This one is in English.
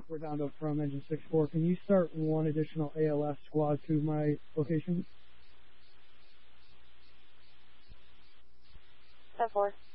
Redondo from Engine 6-4. Can you start one additional ALS squad to my location? 10-4.